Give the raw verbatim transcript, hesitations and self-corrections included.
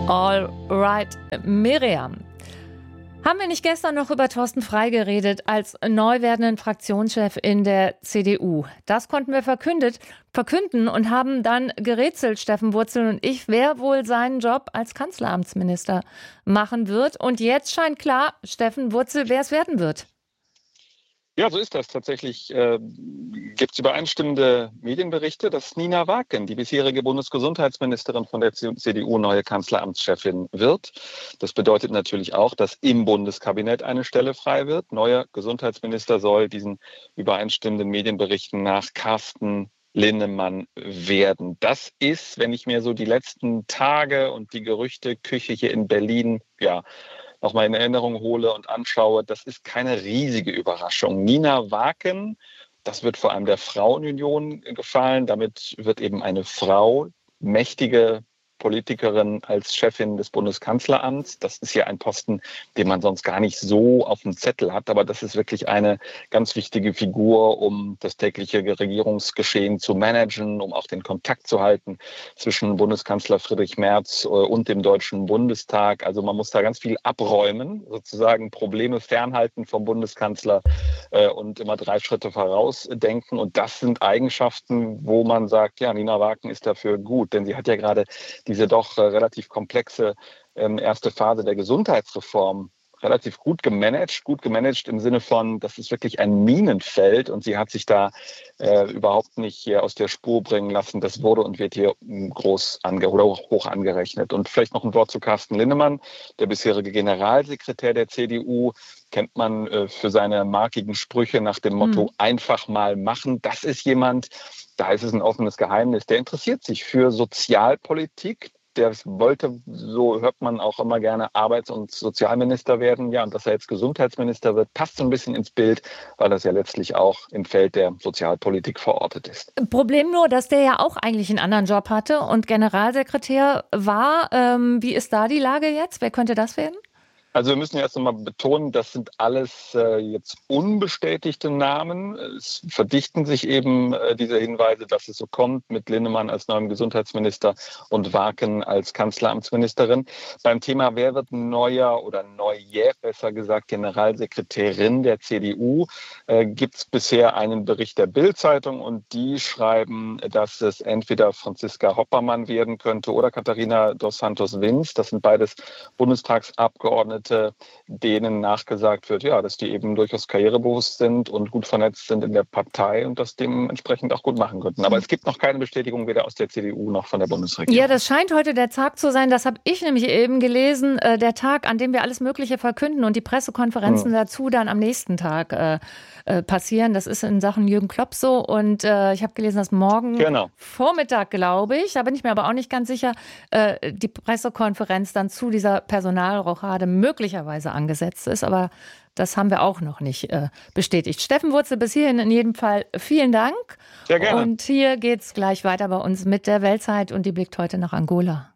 All right, Miriam. Haben wir nicht gestern noch über Thorsten Frey geredet als neu werdenden Fraktionschef in der C D U? Das konnten wir verkündet, verkünden und haben dann gerätselt, Steffen Wurtzel und ich, wer wohl seinen Job als Kanzleramtsminister machen wird. Und jetzt scheint klar, Steffen Wurtzel, wer es werden wird. Ja, so ist das. Tatsächlich äh, gibt es übereinstimmende Medienberichte, dass Nina Waken, die bisherige Bundesgesundheitsministerin von der C D U, neue Kanzleramtschefin wird. Das bedeutet natürlich auch, dass im Bundeskabinett eine Stelle frei wird. Neuer Gesundheitsminister soll diesen übereinstimmenden Medienberichten nach Carsten Linnemann werden. Das ist, wenn ich mir so die letzten Tage und die Gerüchteküche hier in Berlin, ja, nochmal in Erinnerung hole und anschaue, das ist keine riesige Überraschung. Nina Waken, das wird vor allem der Frauenunion gefallen. Damit wird eben eine Frau, mächtige Politikerin als Chefin des Bundeskanzleramts. Das ist ja ein Posten, den man sonst gar nicht so auf dem Zettel hat. Aber das ist wirklich eine ganz wichtige Figur, um das tägliche Regierungsgeschehen zu managen, um auch den Kontakt zu halten zwischen Bundeskanzler Friedrich Merz und dem Deutschen Bundestag. Also man muss da ganz viel abräumen, sozusagen Probleme fernhalten vom Bundeskanzler äh, und immer drei Schritte vorausdenken. Und das sind Eigenschaften, wo man sagt, ja, Nina Waken ist dafür gut. Denn sie hat ja gerade die diese doch äh, relativ komplexe ähm, erste Phase der Gesundheitsreform relativ gut gemanagt. Gut gemanagt im Sinne von, das ist wirklich ein Minenfeld und sie hat sich da äh, überhaupt nicht hier aus der Spur bringen lassen. Das wurde und wird hier groß ange- oder hoch angerechnet. Und vielleicht noch ein Wort zu Carsten Linnemann, der bisherige Generalsekretär der C D U. Kennt man äh, für seine markigen Sprüche nach dem Motto, mhm. einfach mal machen. Das ist jemand, da ist es ein offenes Geheimnis, der interessiert sich für Sozialpolitik. Der wollte, so hört man auch immer gerne, Arbeits- und Sozialminister werden. Ja, und dass er jetzt Gesundheitsminister wird, passt so ein bisschen ins Bild, weil das ja letztlich auch im Feld der Sozialpolitik verortet ist. Problem nur, dass der ja auch eigentlich einen anderen Job hatte und Generalsekretär war. Ähm, wie ist da die Lage jetzt? Wer könnte das werden? Also wir müssen erst einmal betonen, das sind alles äh, jetzt unbestätigte Namen. Es verdichten sich eben äh, diese Hinweise, dass es so kommt mit Linnemann als neuem Gesundheitsminister und Waken als Kanzleramtsministerin. Beim Thema, wer wird neuer oder neue, besser gesagt, Generalsekretärin der C D U, äh, gibt es bisher einen Bericht der Bild-Zeitung und die schreiben, dass es entweder Franziska Hoppermann werden könnte oder Katharina dos Santos-Vins. Das sind beides Bundestagsabgeordnete, denen nachgesagt wird, ja, dass die eben durchaus karrierebewusst sind und gut vernetzt sind in der Partei und das dementsprechend auch gut machen könnten. Aber es gibt noch keine Bestätigung weder aus der C D U noch von der Bundesregierung. Ja, das scheint heute der Tag zu sein, das habe ich nämlich eben gelesen, äh, der Tag, an dem wir alles Mögliche verkünden und die Pressekonferenzen hm. dazu dann am nächsten Tag äh, äh, passieren. Das ist in Sachen Jürgen Klopp so und äh, ich habe gelesen, dass morgen genau. Vormittag, glaube ich, da bin ich mir aber auch nicht ganz sicher, äh, die Pressekonferenz dann zu dieser Personalrochade möglicherweise angesetzt ist, aber das haben wir auch noch nicht äh, bestätigt. Steffen Wurtzel, bis hierhin in jedem Fall vielen Dank. Sehr gerne. Und hier geht's gleich weiter bei uns mit der Weltzeit und die blickt heute nach Angola.